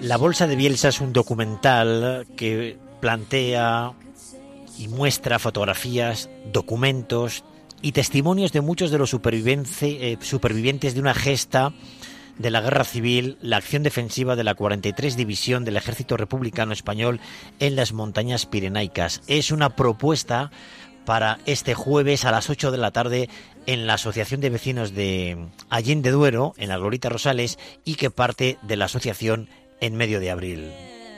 La Bolsa de Bielsa es un documental que plantea y muestra fotografías, documentos y testimonios de muchos de los supervivientes de una gesta de la Guerra Civil, la acción defensiva de la 43 División del Ejército Republicano Español en las montañas pirenaicas. Es una propuesta para este jueves a las 8 de la tarde en la Asociación de Vecinos de Allende Duero, en la Glorieta Rosales, y que parte de la asociación en medio de abril.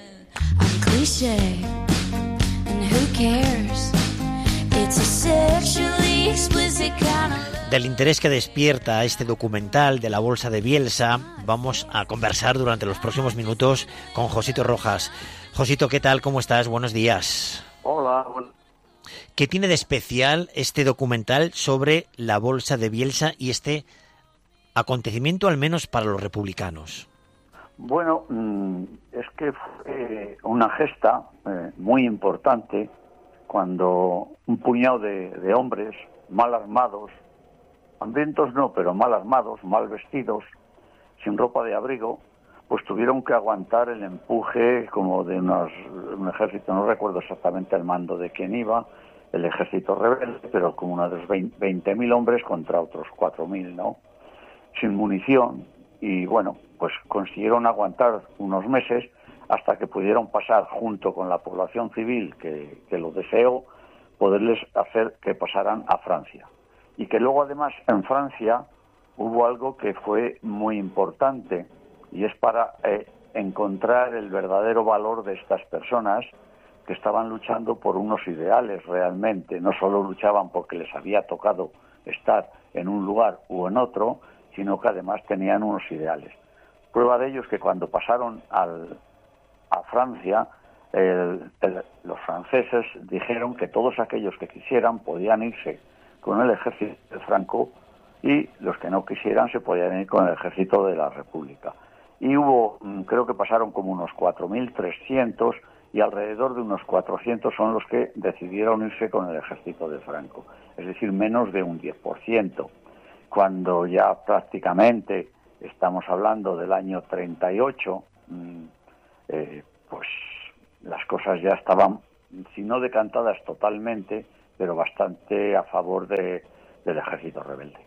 Del interés que despierta este documental de la Bolsa de Bielsa, vamos a conversar durante los próximos minutos con Josito Rojas. Josito, ¿qué tal? ¿Cómo estás? Buenos días. Hola. ¿Qué tiene de especial este documental sobre la Bolsa de Bielsa y este acontecimiento, al menos para los republicanos? Bueno, es que fue una gesta muy importante cuando un puñado de hombres mal armados, hambrientos no, pero mal armados, mal vestidos, sin ropa de abrigo, pues tuvieron que aguantar el empuje como de un ejército, no recuerdo exactamente el mando de quién iba, el ejército rebelde, pero como unos 20.000 hombres contra otros 4.000, ¿no? Sin munición, y bueno, pues consiguieron aguantar unos meses hasta que pudieron pasar junto con la población civil que lo deseó, poderles hacer que pasaran a Francia. Y que luego además en Francia hubo algo que fue muy importante, y es para encontrar el verdadero valor de estas personas que estaban luchando por unos ideales realmente. No solo luchaban porque les había tocado estar en un lugar u en otro, sino que además tenían unos ideales. Prueba de ello es que cuando pasaron a Francia, los franceses dijeron que todos aquellos que quisieran podían irse con el ejército de Franco y los que no quisieran se podían ir con el ejército de la República. Y creo que pasaron como unos 4.300 y alrededor de unos 400 son los que decidieron irse con el ejército de Franco, es decir, menos de un 10%. Cuando ya prácticamente estamos hablando del año 38, pues las cosas ya estaban, si no decantadas totalmente, pero bastante a favor del ejército rebelde.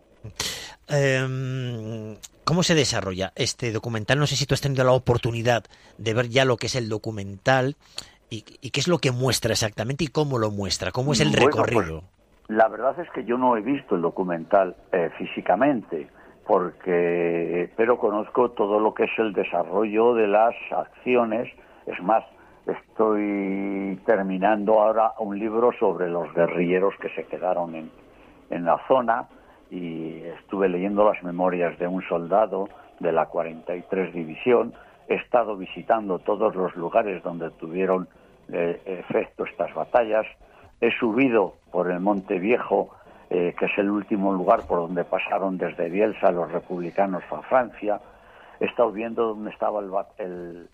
¿Cómo se desarrolla este documental? No sé si tú has tenido la oportunidad de ver ya lo que es el documental y qué es lo que muestra exactamente y cómo lo muestra, cómo es el recorrido. Pues, la verdad es que yo no he visto el documental físicamente, pero conozco todo lo que es el desarrollo de las acciones. Es más, estoy terminando ahora un libro sobre los guerrilleros que se quedaron en la zona, y estuve leyendo las memorias de un soldado de la 43 División. He estado visitando todos los lugares donde tuvieron efecto estas batallas. He subido por el Monte Viejo, que es el último lugar por donde pasaron desde Bielsa los republicanos a Francia. He estado viendo dónde estaba el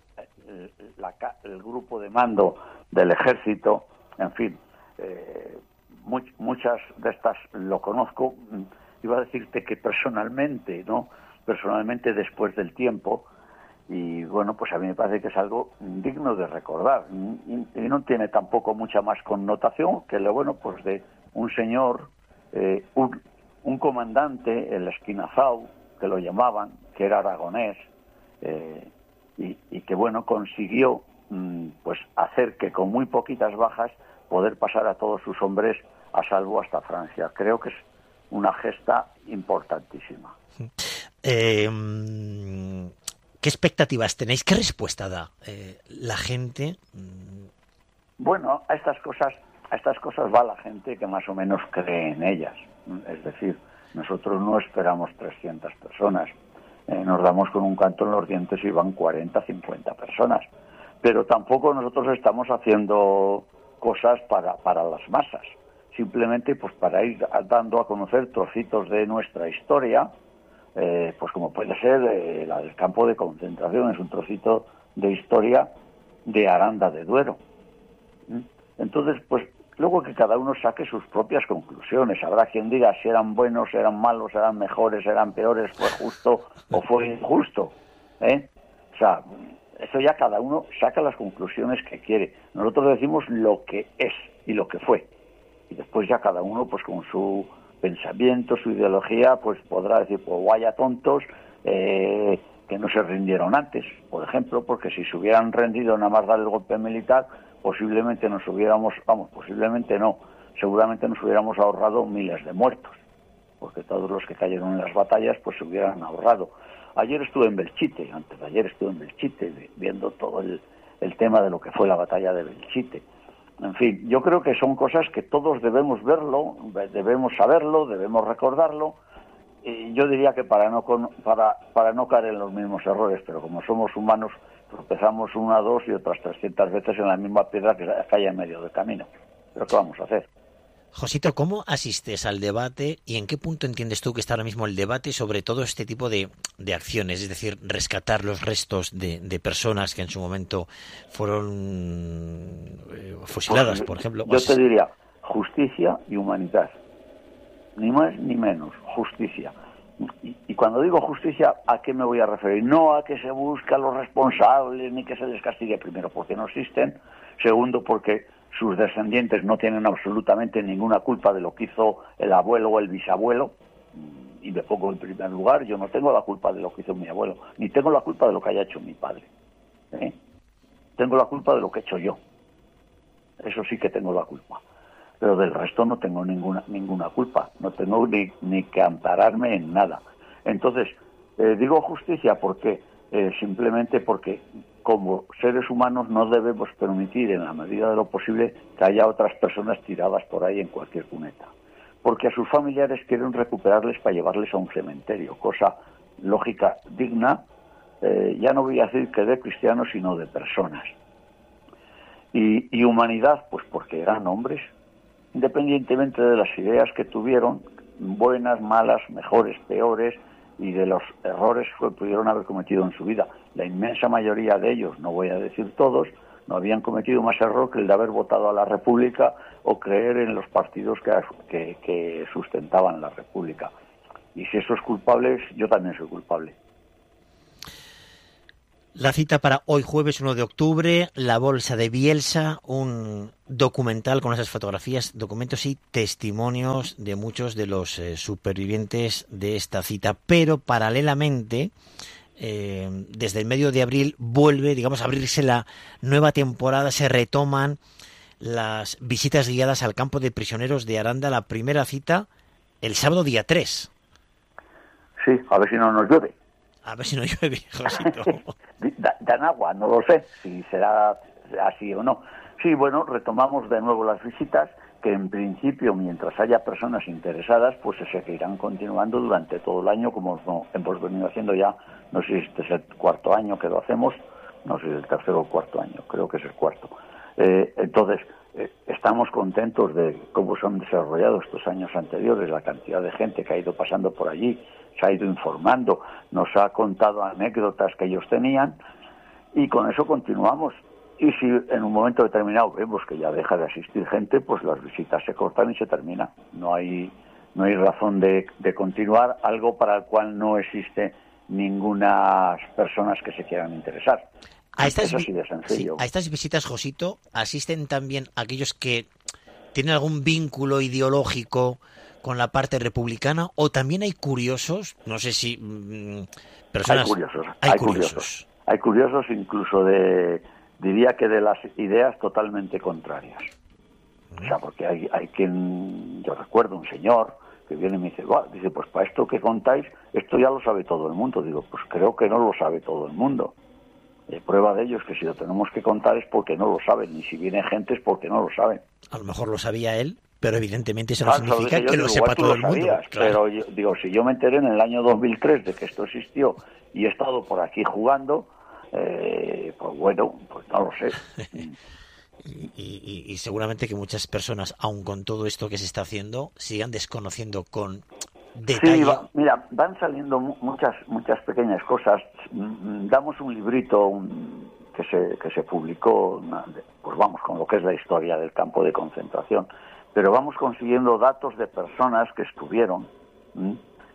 grupo de mando del ejército. En fin, muchas de estas lo conozco. Iba a decirte que personalmente después del tiempo, y bueno, pues a mí me parece que es algo digno de recordar, y no tiene tampoco mucha más connotación que lo bueno pues de un señor, un comandante, el Esquinazao, que lo llamaban, que era aragonés, y que bueno, consiguió pues hacer que con muy poquitas bajas poder pasar a todos sus hombres a salvo hasta Francia. Creo que es una gesta importantísima. ¿Qué expectativas tenéis? ¿Qué respuesta da la gente? Bueno, a estas cosas va la gente que más o menos cree en ellas. Es decir, nosotros no esperamos 300 personas. Nos damos con un canto en los dientes y van 40, 50 personas. Pero tampoco nosotros estamos haciendo cosas para las masas. Simplemente pues para ir dando a conocer trocitos de nuestra historia, pues como puede ser la del campo de concentración. Es un trocito de historia de Aranda de Duero. Entonces, pues luego que cada uno saque sus propias conclusiones. Habrá quien diga si eran buenos, eran malos, eran mejores, eran peores, fue justo o fue injusto, O sea, eso ya cada uno saca las conclusiones que quiere. Nosotros decimos lo que es y lo que fue. Y después ya cada uno, pues con su pensamiento, su ideología, pues podrá decir, pues vaya tontos, que no se rindieron antes, por ejemplo, porque si se hubieran rendido nada más dar el golpe militar, posiblemente nos hubiéramos, posiblemente no, seguramente nos hubiéramos ahorrado miles de muertos, porque todos los que cayeron en las batallas pues se hubieran ahorrado. Ayer estuve en Belchite, antes de ayer estuve en Belchite, viendo todo el tema de lo que fue la batalla de Belchite. En fin, yo creo que son cosas que todos debemos verlo, debemos saberlo, debemos recordarlo. Y yo diría que para no caer en los mismos errores, pero como somos humanos, tropezamos una, dos y otras 300 veces en la misma piedra que cae en medio del camino. ¿Pero qué vamos a hacer? Josito, ¿cómo asistes al debate y en qué punto entiendes tú que está ahora mismo el debate sobre todo este tipo de acciones? Es decir, rescatar los restos de personas que en su momento fueron fusiladas, por ejemplo. Yo te diría justicia y humanidad. Ni más ni menos, justicia. Y cuando digo justicia, ¿a qué me voy a referir? No a que se busque a los responsables ni que se les castigue, primero, porque no existen, segundo, porque sus descendientes no tienen absolutamente ninguna culpa de lo que hizo el abuelo o el bisabuelo, y me pongo en primer lugar, yo no tengo la culpa de lo que hizo mi abuelo, ni tengo la culpa de lo que haya hecho mi padre. Tengo la culpa de lo que he hecho yo. Eso sí que tengo la culpa. Pero del resto no tengo ninguna culpa, no tengo ni que ampararme en nada. Entonces, digo justicia porque simplemente porque como seres humanos no debemos permitir en la medida de lo posible que haya otras personas tiradas por ahí en cualquier cuneta. Porque a sus familiares quieren recuperarles para llevarles a un cementerio, cosa lógica, digna, ya no voy a decir que de cristianos, sino de personas. Y humanidad, pues porque eran hombres, independientemente de las ideas que tuvieron, buenas, malas, mejores, peores, y de los errores que pudieron haber cometido en su vida. La inmensa mayoría de ellos, no voy a decir todos, no habían cometido más error que el de haber votado a la República o creer en los partidos que sustentaban la República. Y si eso es culpable, yo también soy culpable. La cita para hoy jueves 1 de octubre, La Bolsa de Bielsa, un documental con esas fotografías, documentos y testimonios de muchos de los supervivientes de esta cita. Pero paralelamente, desde el medio de abril vuelve, digamos, a abrirse la nueva temporada, se retoman las visitas guiadas al campo de prisioneros de Aranda, la primera cita el sábado día 3. Sí, a ver si no nos llueve. A ver si no llueve, Josito. Dan agua, no lo sé si será así o no. Sí, bueno, retomamos de nuevo las visitas, que en principio, mientras haya personas interesadas, pues se seguirán continuando durante todo el año, como hemos venido haciendo ya, no sé si este es el cuarto año que lo hacemos, no sé si es el tercero o cuarto año, creo que es el cuarto. Entonces, estamos contentos de cómo se han desarrollado estos años anteriores, la cantidad de gente que ha ido pasando por allí, se ha ido informando, nos ha contado anécdotas que ellos tenían, y con eso continuamos. Y si en un momento determinado vemos que ya deja de asistir gente, pues las visitas se cortan y se terminan. No hay razón de continuar algo para el cual no existe ninguna personas que se quieran interesar. Es así de sencillo. Sí, a estas visitas, Josito, asisten también aquellos que tienen algún vínculo ideológico con la parte republicana, o también hay curiosos, no sé si personas... Hay curiosos incluso diría que de las ideas totalmente contrarias. O sea, porque hay quien, yo recuerdo un señor que viene y me dice, pues para esto que contáis, esto ya lo sabe todo el mundo. Digo, pues creo que no lo sabe todo el mundo. Prueba de ello es que si lo tenemos que contar es porque no lo saben, y si viene gente es porque no lo saben. A lo mejor lo sabía él, pero evidentemente eso no significa que lo sepa todo el mundo. Claro. Pero yo, digo, si yo me enteré en el año 2003 de que esto existió y he estado por aquí jugando, pues bueno, pues no lo sé. y seguramente que muchas personas, aun con todo esto que se está haciendo, sigan desconociendo con detalle. Sí, mira, van saliendo muchas pequeñas cosas. Damos un librito que se publicó, pues vamos, con lo que es la historia del campo de concentración, pero vamos consiguiendo datos de personas que estuvieron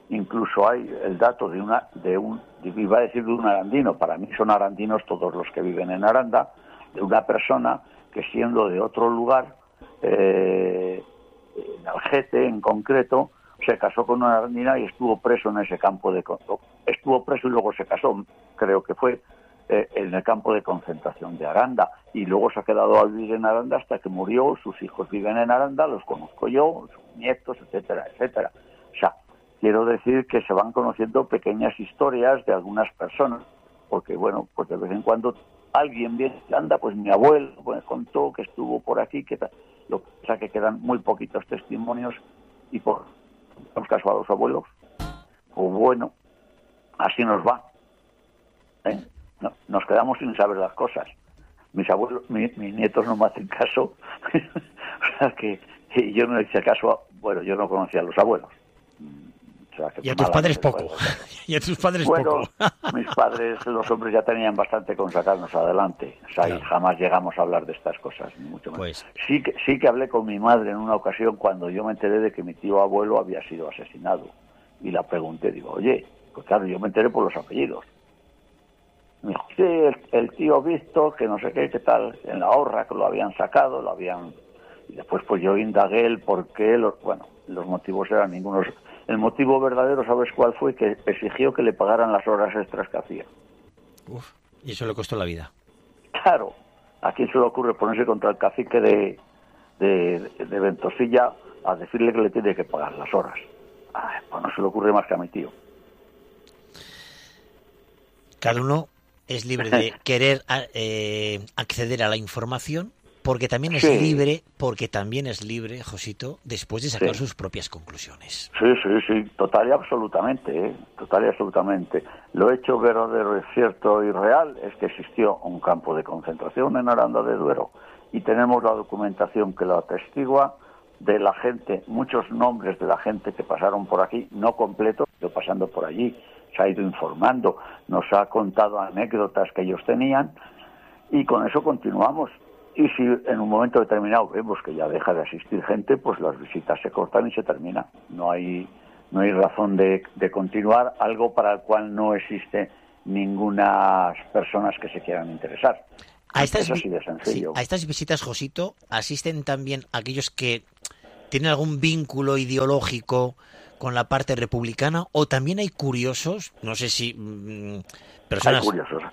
incluso hay el dato iba a decir de un arandino, para mí son arandinos todos los que viven en Aranda, de una persona que siendo de otro lugar, en Algete en concreto, se casó con una arandina y estuvo preso en ese campo estuvo preso y luego se casó, creo que fue en el campo de concentración de Aranda, y luego se ha quedado a vivir en Aranda hasta que murió. Sus hijos viven en Aranda, los conozco yo, sus nietos, etcétera, etcétera. O sea, quiero decir que se van conociendo pequeñas historias de algunas personas, porque bueno, pues de vez en cuando alguien viene y anda, pues mi abuelo me contó que estuvo por aquí, que tal. Lo que pasa es que quedan muy poquitos testimonios y por los casos a los abuelos, pues bueno, así nos va. No, nos quedamos sin saber las cosas. Mis abuelos, mis nietos no me hacen caso, o sea que yo no hice caso, bueno, yo no conocía a los abuelos. O sea, que y a tus padres poco. Y a tus padres poco. Mis padres, los hombres, ya tenían bastante con sacarnos adelante. O sea, claro. Y jamás llegamos a hablar de estas cosas, ni mucho menos. Pues... Sí que hablé con mi madre en una ocasión cuando yo me enteré de que mi tío abuelo había sido asesinado. Y la pregunté, digo, oye, pues claro, yo me enteré por los apellidos. Me dijo, sí, el tío Víctor, que no sé qué tal, en la horra que lo habían sacado, Y después pues yo indagué el por qué, los motivos eran ningunos. El motivo verdadero, ¿sabes cuál fue? Que exigió que le pagaran las horas extras que hacía. Uf, y eso le costó la vida. Claro, ¿a quién se le ocurre ponerse contra el cacique de Ventosilla a decirle que le tiene que pagar las horas? Pues no se le ocurre más que a mi tío. Cada uno es libre de querer acceder a la información, porque también es libre, Josito, después de sacar sus propias conclusiones. Sí, total y absolutamente, total y absolutamente. Lo hecho verdadero, es cierto y real es que existió un campo de concentración en Aranda de Duero y tenemos la documentación que lo atestigua de la gente, muchos nombres de la gente que pasaron por aquí, no completos, pero pasando por allí. Se ha ido informando, nos ha contado anécdotas que ellos tenían y con eso continuamos. Y si en un momento determinado vemos que ya deja de asistir gente, pues las visitas se cortan y se termina. No hay razón de continuar algo para el cual no existe ninguna personas que se quieran interesar. Es así de sencillo. A estas visitas, Josito, asisten también aquellos que tienen algún vínculo ideológico con la parte republicana, o también hay curiosos, no sé si personas...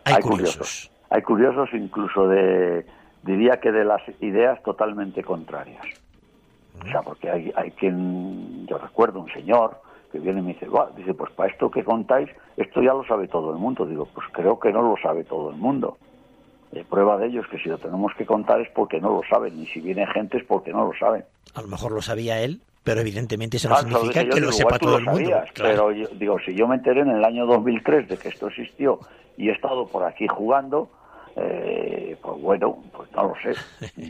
Hay curiosos incluso diría que de las ideas totalmente contrarias. O sea, porque hay quien, yo recuerdo un señor que viene y me dice, pues para esto que contáis, esto ya lo sabe todo el mundo. Digo, pues creo que no lo sabe todo el mundo. Prueba de ello es que si lo tenemos que contar es porque no lo saben, y si viene gente es porque no lo saben. A lo mejor lo sabía él, pero evidentemente eso no significa que lo sepa todo el mundo. Claro. Pero yo digo, si yo me enteré en el año 2003 de que esto existió y he estado por aquí jugando, pues bueno, pues no lo sé.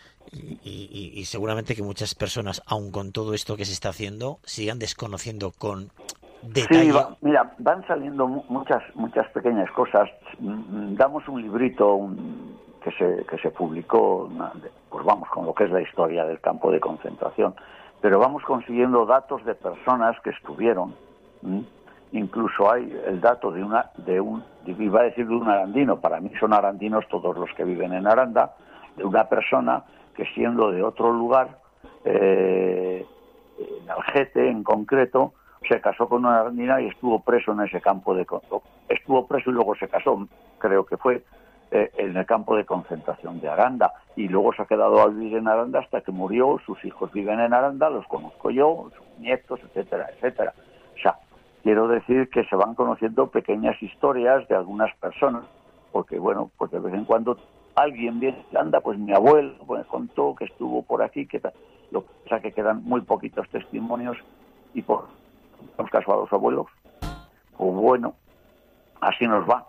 y seguramente que muchas personas, aun con todo esto que se está haciendo, sigan desconociendo con detalle. Sí, van saliendo muchas pequeñas cosas. Damos un librito que se publicó, pues vamos, con lo que es la historia del campo de concentración. Pero vamos consiguiendo datos de personas que estuvieron. Incluso hay el dato iba a decir de un arandino, para mí son arandinos todos los que viven en Aranda, de una persona que siendo de otro lugar, en Algete en concreto, se casó con una arandina y estuvo preso en ese campo estuvo preso y luego se casó, creo que fue en el campo de concentración de Aranda, y luego se ha quedado a vivir en Aranda hasta que murió. Sus hijos viven en Aranda, los conozco yo, sus nietos, etcétera, etcétera. O sea, quiero decir que se van conociendo pequeñas historias de algunas personas, porque bueno, pues de vez en cuando alguien viene y anda, pues mi abuelo me contó que estuvo por aquí, que tal. Lo que pasa es que quedan muy poquitos testimonios y por los casos a los abuelos, pues bueno, así nos va.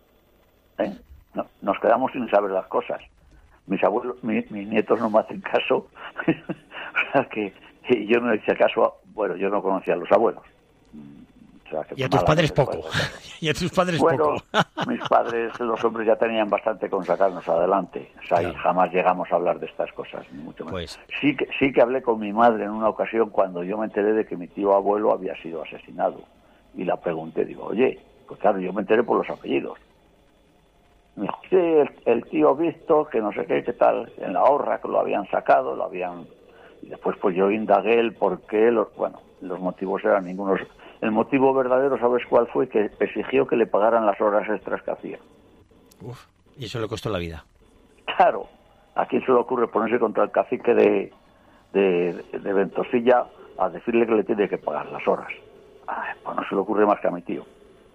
No, nos quedamos sin saber las cosas. Mis abuelos, mis nietos no me hacen caso, o sea que yo no hice caso, yo no conocía a los abuelos. O sea, que y a tus padres poco. Y a tus padres bueno, poco. Mis padres, los hombres, ya tenían bastante con sacarnos adelante. O sea, claro. Y jamás llegamos a hablar de estas cosas, ni mucho menos. Pues... Sí que hablé con mi madre en una ocasión cuando yo me enteré de que mi tío abuelo había sido asesinado. Y la pregunté, digo, oye, pues claro, yo me enteré por los apellidos. Me dijo, sí, el tío Víctor, que no sé qué tal, en la horra que lo habían sacado, Y después pues yo indagué el por qué, los motivos eran ningunos. El motivo verdadero, ¿sabes cuál fue? Que exigió que le pagaran las horas extras que hacía. Uf, y eso le costó la vida. Claro, ¿a quién se le ocurre ponerse contra el cacique de Ventosilla a decirle que le tiene que pagar las horas? Pues no se le ocurre más que a mi tío.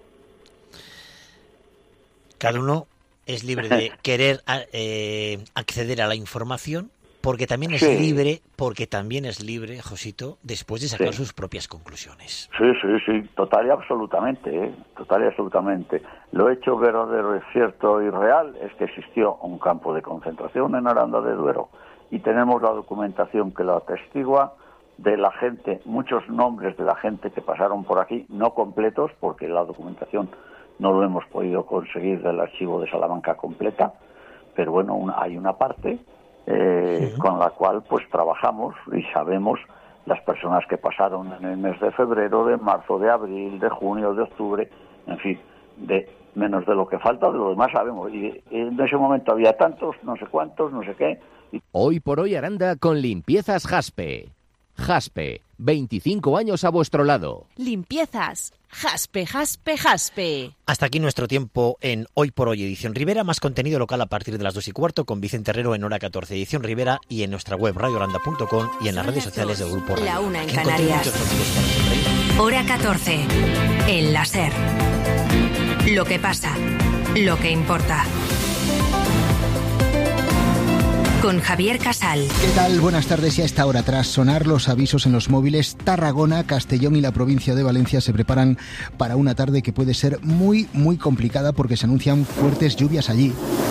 Cada uno es libre de querer acceder a la información, porque también es libre, Josito, después de sacar sus propias conclusiones. Sí, total y absolutamente, total y absolutamente. Lo hecho verdadero, es cierto y real es que existió un campo de concentración en Aranda de Duero y tenemos la documentación que lo atestigua de la gente, muchos nombres de la gente que pasaron por aquí, no completos, porque la documentación no lo hemos podido conseguir del archivo de Salamanca completa, pero bueno, hay una parte con la cual pues trabajamos y sabemos las personas que pasaron en el mes de febrero, de marzo, de abril, de junio, de octubre, en fin, de menos de lo que falta, de lo demás sabemos. Y en ese momento había tantos, no sé cuántos, no sé qué. Hoy por hoy Aranda con Limpiezas Jaspe. Jaspe, 25 años a vuestro lado. Limpiezas Jaspe, Jaspe, Jaspe. Hasta aquí nuestro tiempo en Hoy por Hoy, edición Rivera. Más contenido local a partir de las 2:15 con Vicente Herrero en hora 14, edición Rivera, y en nuestra web radioaranda.com y en las redes sociales del Grupo Radio. La una en Canarias. Hora 14. El láser. Lo que pasa. Lo que importa. Con Javier Casal. ¿Qué tal? Buenas tardes. Y a esta hora, tras sonar los avisos en los móviles, Tarragona, Castellón y la provincia de Valencia se preparan para una tarde que puede ser muy, muy complicada porque se anuncian fuertes lluvias allí.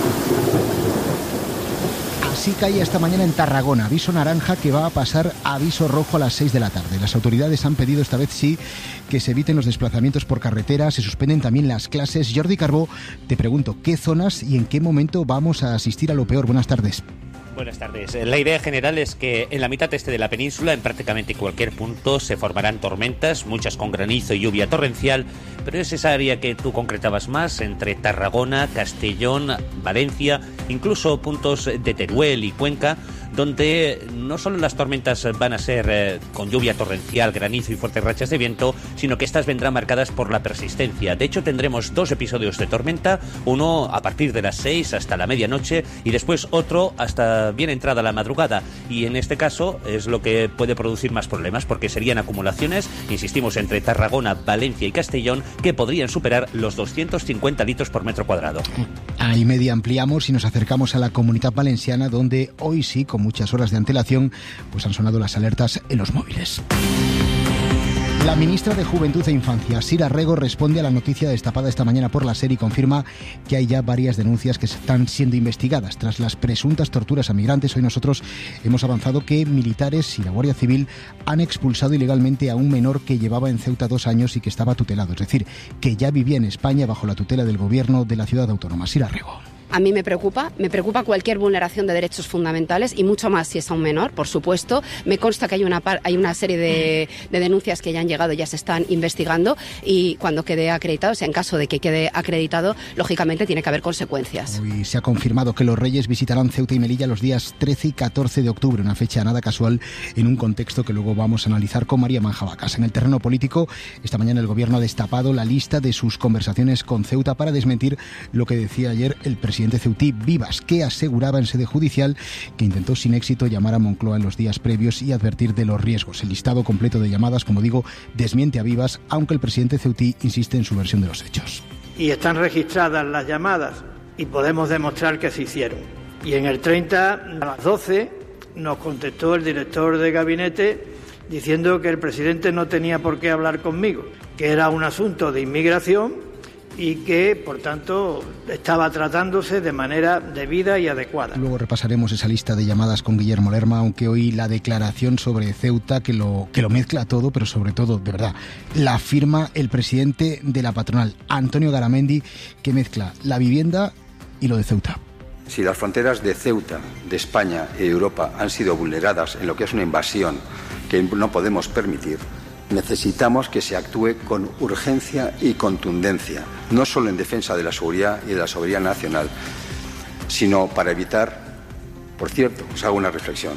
Así cae esta mañana en Tarragona, aviso naranja que va a pasar a aviso rojo a las 6 de la tarde. Las autoridades han pedido esta vez sí que se eviten los desplazamientos por carretera, se suspenden también las clases. Jordi Carbó, te pregunto, ¿qué zonas y en qué momento vamos a asistir a lo peor? Buenas tardes. Buenas tardes. La idea general es que en la mitad este de la península, en prácticamente cualquier punto, se formarán tormentas, muchas con granizo y lluvia torrencial, pero es esa área que tú concretabas más, entre Tarragona, Castellón, Valencia, incluso puntos de Teruel y Cuenca, donde no solo las tormentas van a ser con lluvia torrencial, granizo y fuertes rachas de viento, sino que estas vendrán marcadas por la persistencia. De hecho, tendremos 2 episodios de tormenta, uno a partir de las 6 hasta la medianoche y después otro hasta bien entrada la madrugada. Y en este caso es lo que puede producir más problemas, porque serían acumulaciones, insistimos, entre Tarragona, Valencia y Castellón, que podrían superar los 250 litros por metro cuadrado. Ahí media ampliamos y nos acercamos a la Comunidad Valenciana, donde hoy sí, con muchas horas de antelación, pues han sonado las alertas en los móviles. La ministra de Juventud e Infancia, Sira Rego, responde a la noticia destapada esta mañana por la SER y confirma que hay ya varias denuncias que están siendo investigadas. Tras las presuntas torturas a migrantes, hoy nosotros hemos avanzado que militares y la Guardia Civil han expulsado ilegalmente a un menor que llevaba en Ceuta 2 años y que estaba tutelado. Es decir, que ya vivía en España bajo la tutela del gobierno de la ciudad autónoma. Sira Rego. A mí me preocupa cualquier vulneración de derechos fundamentales y mucho más si es a un menor, por supuesto. Me consta que hay una serie de denuncias que ya han llegado, ya se están investigando y cuando quede acreditado, o sea, en caso de que quede acreditado, lógicamente tiene que haber consecuencias. Hoy se ha confirmado que los Reyes visitarán Ceuta y Melilla los días 13 y 14 de octubre, una fecha nada casual en un contexto que luego vamos a analizar con María Manjabacas. En el terreno político, esta mañana el gobierno ha destapado la lista de sus conversaciones con Ceuta para desmentir lo que decía ayer el presidente ceutí Vivas, que aseguraba en sede judicial que intentó sin éxito llamar a Moncloa en los días previos y advertir de los riesgos. El listado completo de llamadas, como digo, desmiente a Vivas, aunque el presidente ceutí insiste en su versión de los hechos. Y están registradas las llamadas y podemos demostrar que se hicieron. Y en el 30 a las 12 nos contestó el director de gabinete diciendo que el presidente no tenía por qué hablar conmigo, que era un asunto de inmigración y que, por tanto, estaba tratándose de manera debida y adecuada. Luego repasaremos esa lista de llamadas con Guillermo Lerma, aunque hoy la declaración sobre Ceuta, que lo mezcla todo, pero sobre todo, de verdad, la firma el presidente de la patronal, Antonio Garamendi, que mezcla la vivienda y lo de Ceuta. Si las fronteras de Ceuta, de España y de Europa han sido vulneradas en lo que es una invasión que no podemos permitir, necesitamos que se actúe con urgencia y contundencia, no solo en defensa de la seguridad y de la soberanía nacional, sino para evitar, por cierto, os hago una reflexión,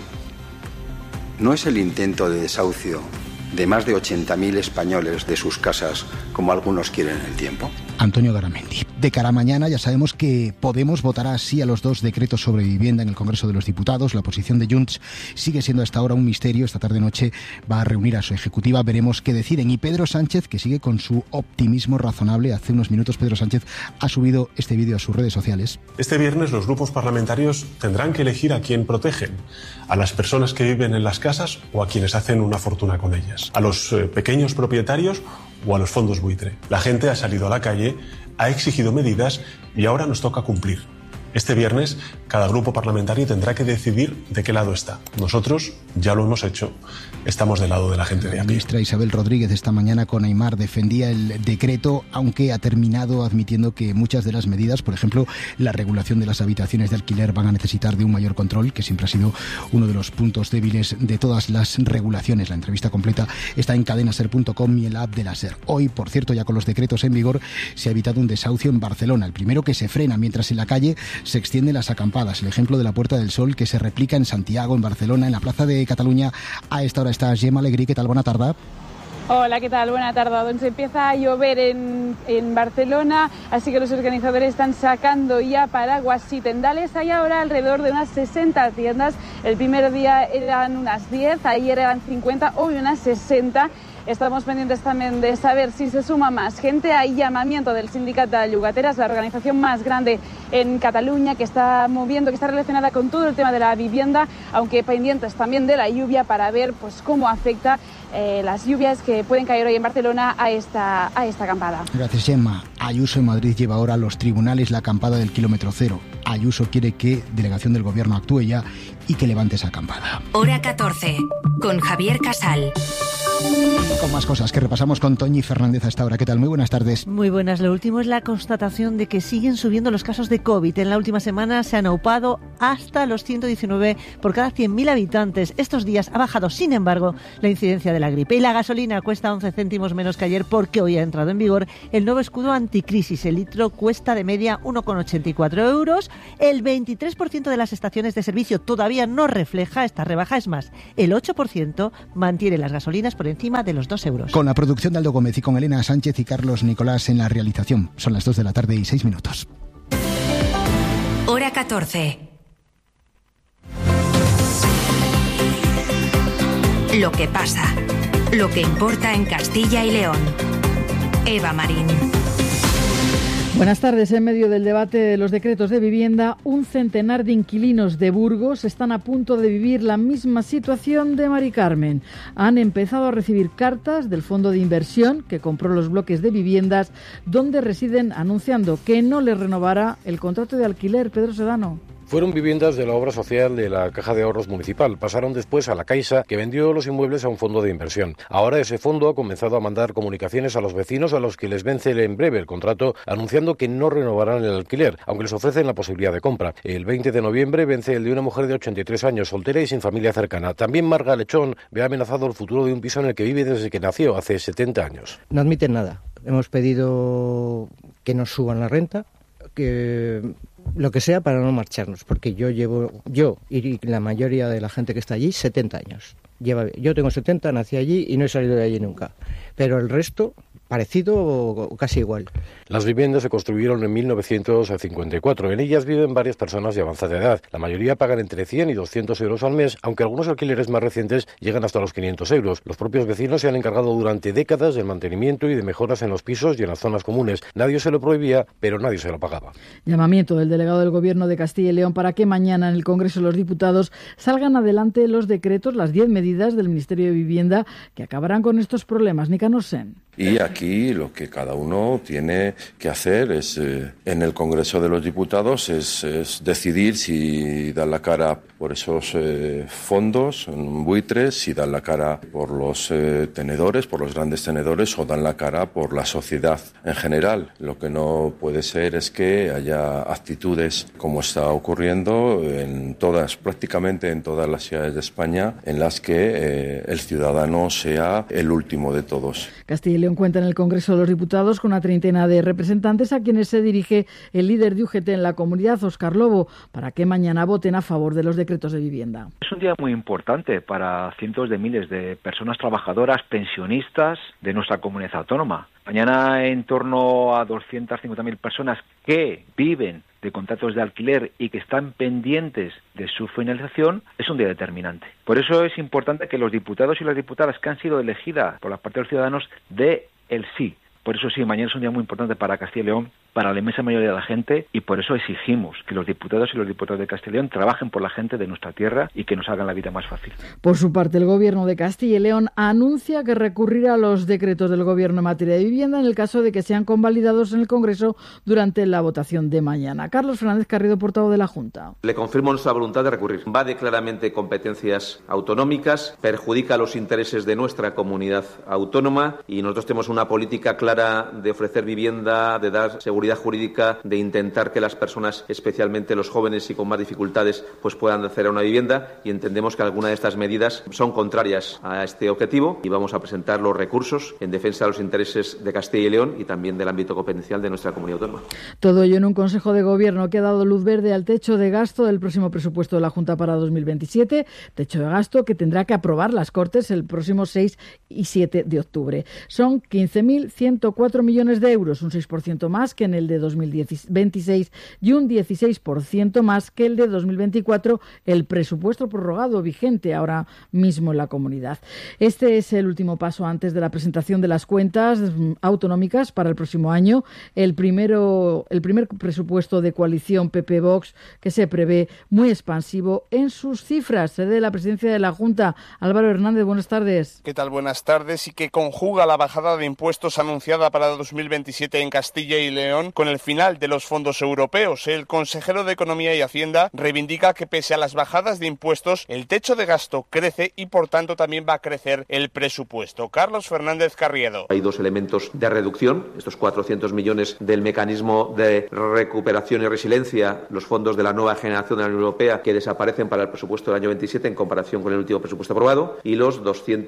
¿no es el intento de desahucio de más de 80.000 españoles de sus casas como algunos quieren en el tiempo? Antonio Garamendi. De cara a mañana ya sabemos que Podemos votará sí a los 2 decretos sobre vivienda en el Congreso de los Diputados. La posición de Junts sigue siendo hasta ahora un misterio. Esta tarde-noche va a reunir a su ejecutiva. Veremos qué deciden. Y Pedro Sánchez, que sigue con su optimismo razonable. Hace unos minutos Pedro Sánchez ha subido este vídeo a sus redes sociales. Este viernes los grupos parlamentarios tendrán que elegir a quién protegen. A las personas que viven en las casas o a quienes hacen una fortuna con ellas. A los pequeños propietarios o a los fondos buitre. La gente ha salido a la calle, ha exigido medidas y ahora nos toca cumplir. Este viernes, cada grupo parlamentario tendrá que decidir de qué lado está. Nosotros ya lo hemos hecho. Estamos del lado de la gente de a pie. La ministra Isabel Rodríguez esta mañana con Aimar defendía el decreto, aunque ha terminado admitiendo que muchas de las medidas, por ejemplo, la regulación de las habitaciones de alquiler, van a necesitar de un mayor control, que siempre ha sido uno de los puntos débiles de todas las regulaciones. La entrevista completa está en cadenaser.com y en la app de la SER. Hoy, por cierto, ya con los decretos en vigor, se ha evitado un desahucio en Barcelona. El primero que se frena, mientras en la calle se extienden las acampadas. El ejemplo de la Puerta del Sol, que se replica en Santiago, en Barcelona, en la Plaza de Cataluña. A esta hora está Gemma Alegrí. ¿Qué tal? Buena tarde. Hola, ¿qué tal? Buena tarde. Donde empieza a llover en Barcelona, así que los organizadores están sacando ya paraguas y tendales. Hay ahora alrededor de unas 60 tiendas. El primer día eran unas 10, ayer eran 50, hoy unas 60. Estamos pendientes también de saber si se suma más gente. Hay llamamiento del Sindicat de Llogateres, la organización más grande en Cataluña, que está moviendo, que está relacionada con todo el tema de la vivienda, aunque pendientes también de la lluvia para ver pues cómo afecta las lluvias que pueden caer hoy en Barcelona a esta acampada. Gracias, Gemma. Ayuso en Madrid lleva ahora a los tribunales la acampada del kilómetro cero. Ayuso quiere que delegación del gobierno actúe ya y que levante esa acampada. Hora 14, con Javier Casal. Con más cosas que repasamos con Toñi Fernández a esta hora. ¿Qué tal? Muy buenas tardes. Muy buenas. Lo último es la constatación de que siguen subiendo los casos de COVID. En la última semana se han aupado hasta los 119 por cada 100.000 habitantes. Estos días ha bajado, sin embargo, la incidencia de la gripe. Y la gasolina cuesta 11 céntimos menos que ayer porque hoy ha entrado en vigor el nuevo escudo anticrisis. El litro cuesta de media 1,84 euros. El 23% de las estaciones de servicio todavía no refleja esta rebaja. Es más, el 8% mantiene las gasolinas por encima de los 2 euros. Con la producción de Aldo Gómez y con Elena Sánchez y Carlos Nicolás en la realización. Son las 2 de la tarde y 6 minutos. Hora 14. Lo que pasa. Lo que importa en Castilla y León. Eva Marín. Buenas tardes. En medio del debate de los decretos de vivienda, un centenar de inquilinos de Burgos están a punto de vivir la misma situación de Mari Carmen. Han empezado a recibir cartas del fondo de inversión que compró los bloques de viviendas donde residen, anunciando que no les renovará el contrato de alquiler. Pedro Sedano. Fueron viviendas de la obra social de la Caja de Ahorros Municipal. Pasaron después a la Caixa, que vendió los inmuebles a un fondo de inversión. Ahora ese fondo ha comenzado a mandar comunicaciones a los vecinos a los que les vence en breve el contrato, anunciando que no renovarán el alquiler, aunque les ofrecen la posibilidad de compra. El 20 de noviembre vence el de una mujer de 83 años, soltera y sin familia cercana. También Marga Lechón ve amenazado el futuro de un piso en el que vive desde que nació, hace 70 años. No admiten nada. Hemos pedido que nos suban la renta, que lo que sea para no marcharnos, porque yo y la mayoría de la gente que está allí 70 años. Yo tengo 70, nací allí y no he salido de allí nunca, pero el resto parecido o casi igual. Las viviendas se construyeron en 1954. En ellas viven varias personas de avanzada edad. La mayoría pagan entre 100 y 200 euros al mes, aunque algunos alquileres más recientes llegan hasta los 500 euros. Los propios vecinos se han encargado durante décadas del mantenimiento y de mejoras en los pisos y en las zonas comunes. Nadie se lo prohibía, pero nadie se lo pagaba. Llamamiento del delegado del Gobierno de Castilla y León para que mañana en el Congreso de los Diputados salgan adelante los decretos, las 10 medidas del Ministerio de Vivienda que acabarán con estos problemas. Nicanor Sen. Y aquí lo que cada uno tiene que hacer es, en el Congreso de los Diputados, es decidir si dan la cara por esos fondos buitres, si dan la cara por los tenedores, por los grandes tenedores, o dan la cara por la sociedad en general. Lo que no puede ser es que haya actitudes, como está ocurriendo prácticamente en todas las ciudades de España, en las que el ciudadano sea el último de todos. Castilla y León cuenta en el Congreso de los Diputados con una treintena de representantes a quienes se dirige el líder de UGT en la comunidad, Óscar Lobo, para que mañana voten a favor de los decretos de vivienda. Es un día muy importante para cientos de miles de personas trabajadoras, pensionistas de nuestra comunidad autónoma. Mañana en torno a 250.000 personas que viven de contratos de alquiler y que están pendientes de su finalización, es un día determinante. Por eso es importante que los diputados y las diputadas que han sido elegidas por la parte de los ciudadanos dé el sí. Por eso sí, mañana es un día muy importante para Castilla y León, para la inmensa mayoría de la gente, y por eso exigimos que los diputados y los diputados de Castilla y León trabajen por la gente de nuestra tierra y que nos hagan la vida más fácil. Por su parte, el Gobierno de Castilla y León anuncia que recurrirá a los decretos del Gobierno en materia de vivienda en el caso de que sean convalidados en el Congreso durante la votación de mañana. Carlos Fernández Carriedo, portavoz de la Junta. Le confirmo nuestra voluntad de recurrir. Invade claramente competencias autonómicas, perjudica los intereses de nuestra comunidad autónoma y nosotros tenemos una política clara de ofrecer vivienda, de dar seguridad jurídica, de intentar que las personas, especialmente los jóvenes y con más dificultades, pues puedan acceder a una vivienda, y entendemos que algunas de estas medidas son contrarias a este objetivo y vamos a presentar los recursos en defensa de los intereses de Castilla y León y también del ámbito competencial de nuestra comunidad autónoma. Todo ello en un Consejo de Gobierno que ha dado luz verde al techo de gasto del próximo presupuesto de la Junta para 2027, techo de gasto que tendrá que aprobar las Cortes el próximo 6 y 7 de octubre. Son 15.104 millones de euros, un 6% más que en el de 2026 y un 16% más que el de 2024, el presupuesto prorrogado vigente ahora mismo en la comunidad. Este es el último paso antes de la presentación de las cuentas autonómicas para el próximo año, el primer presupuesto de coalición PP-Vox que se prevé muy expansivo en sus cifras. De la presidencia de la Junta, Álvaro Hernández, buenas tardes. ¿Qué tal? Buenas tardes. Y que conjuga la bajada de impuestos anunciada para 2027 en Castilla y León con el final de los fondos europeos. El consejero de Economía y Hacienda reivindica que pese a las bajadas de impuestos, el techo de gasto crece y por tanto también va a crecer el presupuesto. Carlos Fernández Carriedo. Hay dos elementos de reducción, estos 400 millones del mecanismo de recuperación y resiliencia, los fondos de la nueva generación de la Unión Europea que desaparecen para el presupuesto del año 27 en comparación con el último presupuesto aprobado, y los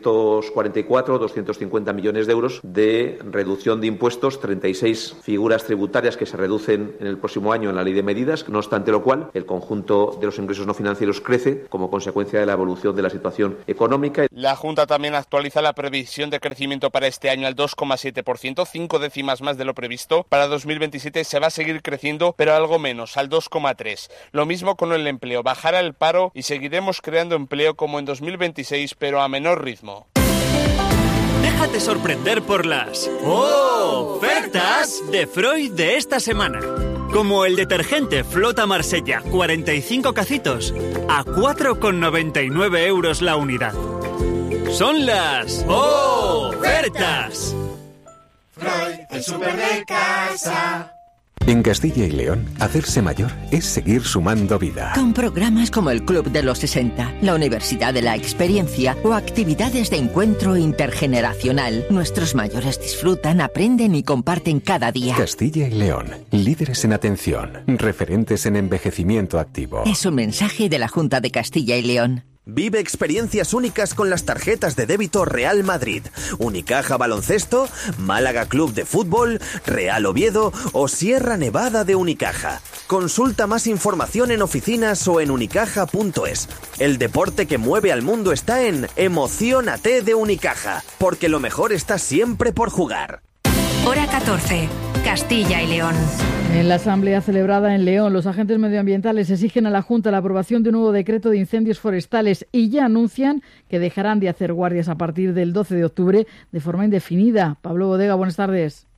250 millones de euros de reducción de impuestos, 36 figuras tributarias que se reducen en el próximo año en la ley de medidas, no obstante lo cual el conjunto de los ingresos no financieros crece como consecuencia de la evolución de la situación económica. La Junta también actualiza la previsión de crecimiento para este año al 2,7%, 5 décimas más de lo previsto. Para 2027 se va a seguir creciendo, pero algo menos, al 2,3%. Lo mismo con el empleo, bajará el paro y seguiremos creando empleo como en 2026, pero a menor ritmo. Déjate sorprender por las ofertas de Freud de esta semana. Como el detergente Flota Marsella 45 cacitos a 4,99 euros la unidad. Son las ofertas. Freud, el súper de casa. En Castilla y León, hacerse mayor es seguir sumando vida. Con programas como el Club de los 60, la Universidad de la Experiencia o actividades de encuentro intergeneracional, nuestros mayores disfrutan, aprenden y comparten cada día. Castilla y León, líderes en atención, referentes en envejecimiento activo. Es un mensaje de la Junta de Castilla y León. Vive experiencias únicas con las tarjetas de débito Real Madrid, Unicaja Baloncesto, Málaga Club de Fútbol, Real Oviedo o Sierra Nevada de Unicaja. Consulta más información en oficinas o en unicaja.es. El deporte que mueve al mundo está en Emociónate de Unicaja, porque lo mejor está siempre por jugar. Hora 14, Castilla y León. En la asamblea celebrada en León, los agentes medioambientales exigen a la Junta la aprobación de un nuevo decreto de incendios forestales y ya anuncian que dejarán de hacer guardias a partir del 12 de octubre de forma indefinida. Pablo Bodega, buenas tardes.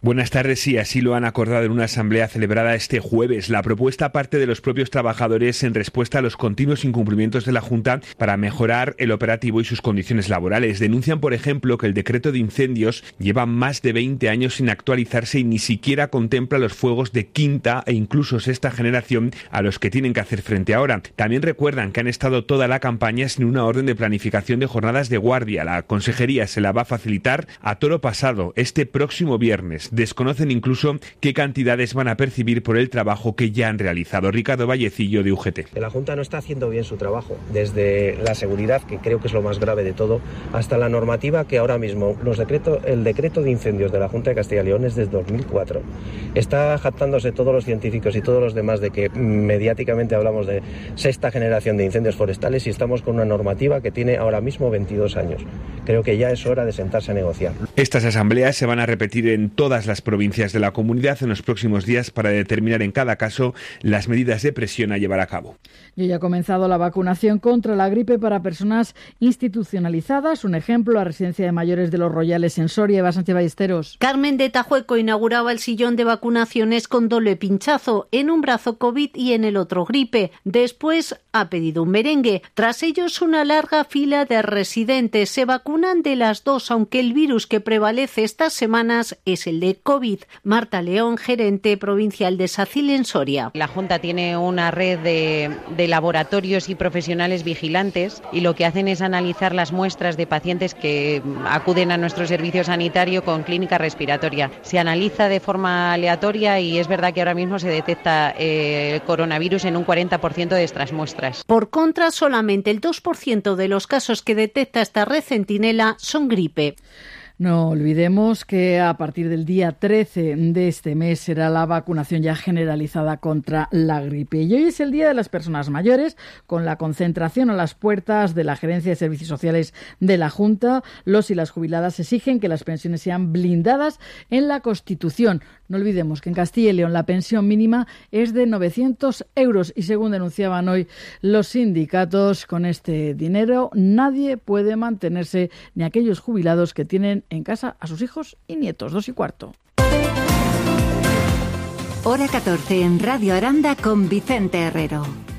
Buenas tardes. Sí, así lo han acordado en una asamblea celebrada este jueves. La propuesta parte de los propios trabajadores en respuesta a los continuos incumplimientos de la Junta para mejorar el operativo y sus condiciones laborales. Denuncian, por ejemplo, que el decreto de incendios lleva más de 20 años sin actualizarse y ni siquiera contempla los fuegos de quinta e incluso sexta generación a los que tienen que hacer frente ahora. También recuerdan que han estado toda la campaña sin una orden de planificación de jornadas de guardia. La consejería se la va a facilitar a toro pasado este próximo viernes. Desconocen incluso qué cantidades van a percibir por el trabajo que ya han realizado. Ricardo Vallecillo, de UGT. La Junta no está haciendo bien su trabajo, desde la seguridad, que creo que es lo más grave de todo, hasta la normativa que ahora mismo, el decreto de incendios de la Junta de Castilla y León es desde 2004. Está jactándose todos los científicos y todos los demás de que mediáticamente hablamos de sexta generación de incendios forestales y estamos con una normativa que tiene ahora mismo 22 años. Creo que ya es hora de sentarse a negociar. Estas asambleas se van a repetir en todas las provincias de la comunidad en los próximos días para determinar en cada caso las medidas de presión a llevar a cabo. Y hoy ha comenzado la vacunación contra la gripe para personas institucionalizadas. Un ejemplo, la residencia de mayores de Los Royales en Soria. Eva Sánchez Ballesteros. Carmen de Tajueco inauguraba el sillón de vacunaciones con doble pinchazo, en un brazo COVID y en el otro gripe. Después ha pedido un merengue. Tras ellos una larga fila de residentes. Se vacunan de las dos, aunque el virus que prevalece estas semanas es el de COVID. Marta León, gerente provincial de SACIL en Soria. La Junta tiene una red de laboratorios y profesionales vigilantes y lo que hacen es analizar las muestras de pacientes que acuden a nuestro servicio sanitario con clínica respiratoria. Se analiza de forma aleatoria y es verdad que ahora mismo se detecta el coronavirus en un 40% de estas muestras. Por contra, solamente el 2% de los casos que detecta esta red Centinela son gripe. No olvidemos que a partir del día 13 de este mes será la vacunación ya generalizada contra la gripe. Y hoy es el Día de las Personas Mayores, con la concentración a las puertas de la Gerencia de Servicios Sociales de la Junta. Los y las jubiladas exigen que las pensiones sean blindadas en la Constitución. No olvidemos que en Castilla y León la pensión mínima es de 900 euros y según denunciaban hoy los sindicatos, con este dinero nadie puede mantenerse, ni aquellos jubilados que tienen en casa a sus hijos y nietos. 2:15. Hora 14 en Radio Aranda con Vicente Herrero.